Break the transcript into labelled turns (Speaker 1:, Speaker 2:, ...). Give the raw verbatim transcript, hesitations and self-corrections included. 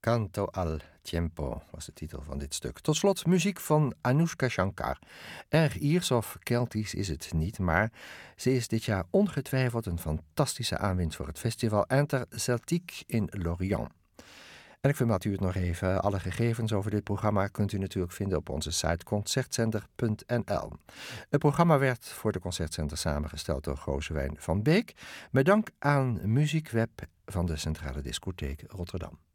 Speaker 1: Canto al tiempo was de titel van dit stuk. Tot slot muziek van Anoushka Shankar. Erg Iers of Keltisch is het niet, maar ze is dit jaar ongetwijfeld een fantastische aanwinst voor het festival Interceltique in Lorient. En ik vermeld u het nog even. Alle gegevens over dit programma kunt u natuurlijk vinden op onze site concertzender punt n l. Het programma werd voor de Concertzender samengesteld door Gozewijn van Beek. Met dank aan Muziekweb van de Centrale Discotheek Rotterdam.